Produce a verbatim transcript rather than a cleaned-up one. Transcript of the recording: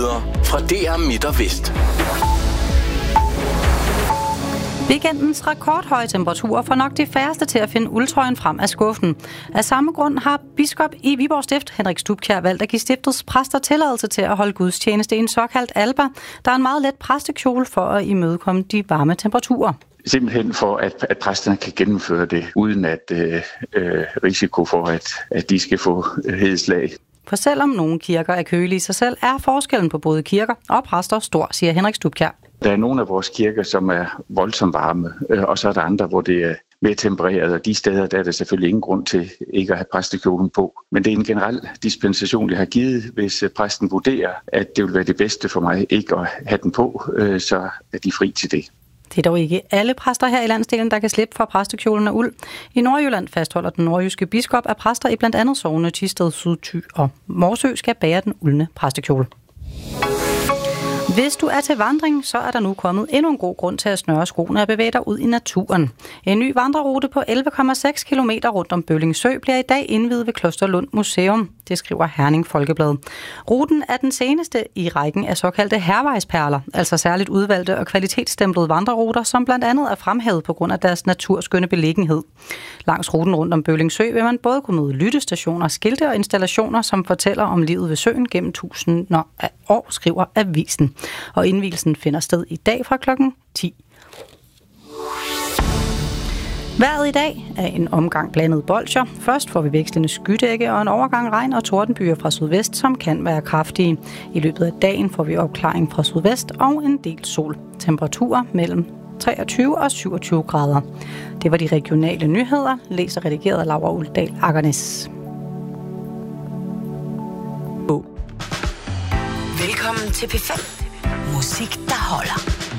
Nyheder fra D R Midt og Vest. Weekendens rekordhøje temperaturer får nok de færreste til at finde uldtrøjen frem af skuffen. Af samme grund har biskop i Viborg Stift, Henrik Stubkjær, valgt at give stiftets præster tilladelse til at holde gudstjeneste i en såkaldt alba, der er en meget let præstekjole for at imødekomme de varme temperaturer. Simpelthen for, at, at præsterne kan gennemføre det, uden at øh, øh, risiko for, at, at de skal få hedeslag. For selvom nogle kirker er kølige i sig selv, er forskellen på både kirker og præster stor, siger Henrik Stubkjær. Der er nogle af vores kirker, som er voldsomt varme, og så er der andre, hvor det er mere tempereret, og de steder der er der selvfølgelig ingen grund til ikke at have præstekjolen på. Men det er en generel dispensation, jeg har givet, hvis præsten vurderer, at det vil være det bedste for mig ikke at have den på, så er de fri til det. Det er dog ikke alle præster her i landsdelen, der kan slippe fra præstekjolen af uld. I Nordjylland fastholder den nordjyske biskop, at præster i blandt andet sogne Thisted, Sydthy og Morsø skal bære den uldne præstekjole. Hvis du er til vandring, så er der nu kommet endnu en god grund til at snøre skoene og bevæge dig ud i naturen. En ny vandrerute på elleve komma seks kilometer rundt om Bøllingsø bliver i dag indviet ved Klosterlund Museum. Det skriver Herning Folkeblad. Ruten er den seneste i rækken af såkaldte hærvejsperler, altså særligt udvalgte og kvalitetsstemplede vandreruter, som blandt andet er fremhævet på grund af deres naturskønne beliggenhed. Langs ruten rundt om Bøllingsø vil man både kunne møde lyttestationer, skilte og installationer, som fortæller om livet ved søen gennem tusinder af år, skriver avisen. Og indvielsen finder sted i dag fra klokken ti. Vejret i dag er en omgang blandet bolsjer. Først får vi vekslende skydække og en overgang regn og tordenbyer fra sydvest, som kan være kraftige. I løbet af dagen får vi opklaring fra sydvest og en del sol. Temperaturer mellem treogtyve og syvogtyve grader. Det var de regionale nyheder, læser redigeret af Laura Uldal Agernes. Velkommen til P fem. Musik, der holder.